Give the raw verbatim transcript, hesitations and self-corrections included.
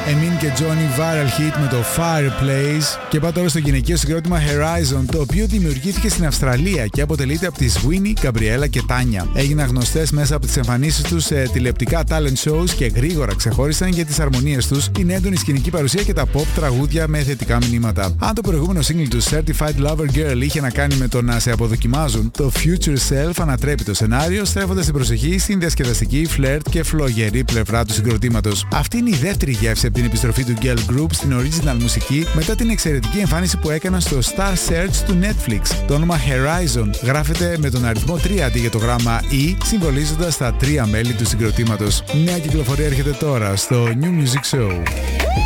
Emin και Johnny viral hit με το Fireplace. Και πάω τώρα στο γυναικείο συγκρότημα Horizon, το οποίο δημιουργήθηκε στην Αυστραλία και αποτελείται από τις Winnie, Gabriella και Tanya. Έγιναν γνωστές μέσα από τις εμφανίσεις τους σε τηλεοπτικά talent shows και γρήγορα ξεχώρισαν για τις αρμονίες τους, την έντονη σκηνική παρουσία και τα pop τραγούδια με θετικά μηνύματα. Αν το προηγούμενο single του Certified Lover Girl είχε να κάνει με το να σε αποδοκιμάζουν, το Future Self ανατρέπει το σενάριο, στρέφοντας την προσοχή στην διασκεδαστική, φλερτ και φλογερή πλευρά του συγκροτήματος. Αυτή είναι η δεύτερη γεύση από την επιστροφή του Girl Group στην original μουσική μετά την εξαιρετική εμφάνιση που έκαναν στο Star Search του Netflix. Το όνομα Horizon γράφεται με τον αριθμό τρία αντί για το γράμμα E, συμβολίζοντας τα τρία μέλη του συγκροτήματος. Νέα κυκλοφορία έρχεται τώρα στο New Music Show.